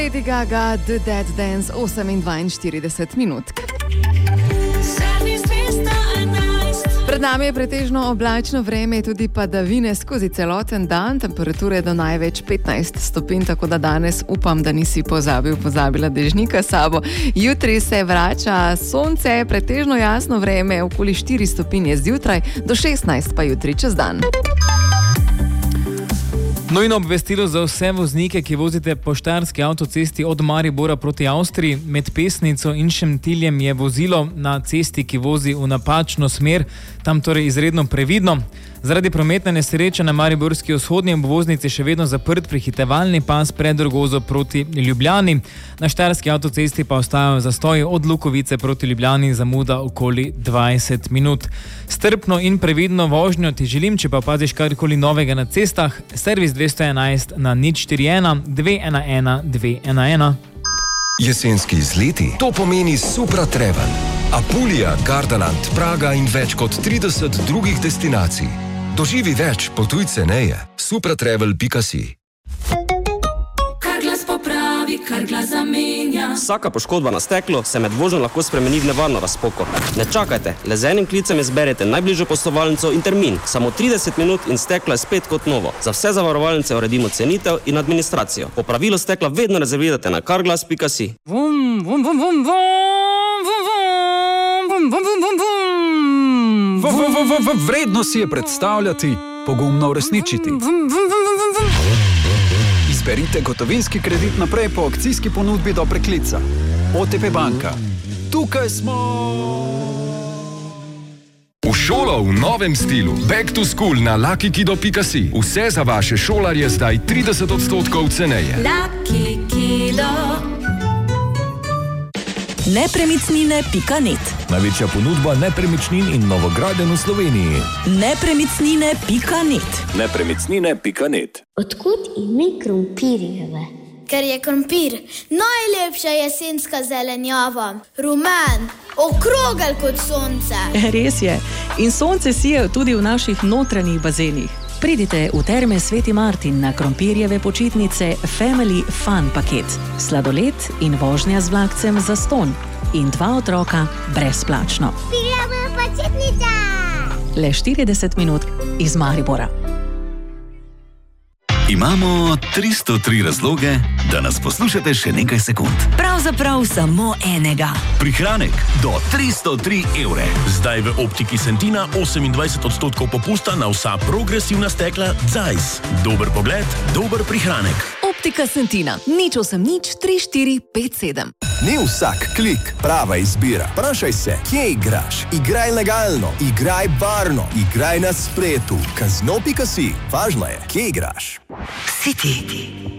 Lady Gaga, The Dead Dance, 8:42 minut. Pred nami je pretežno oblačno vreme, tudi padavine skozi celoten dan, temperature do največ 15 stopinj, tako da danes upam, da nisi pozabila dežnika s sabo. Jutri se vrača sonce, pretežno jasno vreme, okoli 4 stopinje zjutraj, do 16 pa jutri čez dan. Nujno obvestilo za vse voznike, ki vozite po štajerski avtocesti od Maribora proti Avstriji. Med Pesnico in Šentiljem je vozilo na cesti, ki vozi v napačno smer, tam torej izredno previdno. Zaradi prometne nesreče na mariborski vzhodni obvoznici še vedno zaprt prehitevalni pas pred Rogozo proti Ljubljani. Na štajerski avtocesti pa ostajajo zastoji od Lukovice proti Ljubljani, zamuda okoli 20 minut. Strpno in previdno vožnjo ti želim, če pa opaziš karkoli novega na cestah, servis 211 na 041 211 211. Jesenski izleti, to pomeni Supra Travel. Apulija, Gardaland, Praga in več kot 30 drugih destinacij. Doživi več, potuj ceneje. supratravel.si. Carglass popravi, Carglass zamenja. Vsaka poškodba na steklu se med vožnjo lahko spremeni v nevarno razpoko. Ne čakajte, le z enim klicem izberete najbližjo poslovalnico in termin. Samo 30 minut in steklo je spet kot novo. Za vse zavarovalnice uredimo cenitev in administracijo. Popravilo stekla vedno rezervirate na carglass.si. Vredno si je predstavljati, pogumno uresničiti. Izberite gotovinski kredit naprej po akcijski ponudbi do preklica. OTP banka. Tukaj smo! V šolo v novem stilu. Back to school na luckykido.si. Vse za vaše šolarje zdaj 30% ceneje. Lucky Kido. Nepremicnine.net. Največja ponudba nepremičnin in novogradenj v Sloveniji. Nepremicnine.net. Nepremicnine.net. Odkud ime krompirjeve? Ker je krompir najlepša jesenska zelenjava. Rumen, okrogel kot sonce. Res je. In sonce sije tudi v naših notranjih bazenih. Pridite v Terme Sveti Martin na krompirjeve počitnice Family Fun paket. Sladoled in vožnja z vlakcem zastonj. In 2 otroka brezplačno. Pirjava počitnica! Le 40 minut iz Maribora. Imamo 303 razloge, da nas poslušate še nekaj sekund. Pravzaprav samo enega. Prihranek do 303 evre. Zdaj v Optiki Sentina 28% popusta na vsa progresivna stekla Zeiss. Dober pogled, dober prihranek. Optika Sentina, 080 3457. Ni vsak klik prava izbira. Vprašaj se, kje igraš? Igraj legalno, igraj varno, igraj na spletu. Kazino.si. Važno je, kje igraš. Si ti.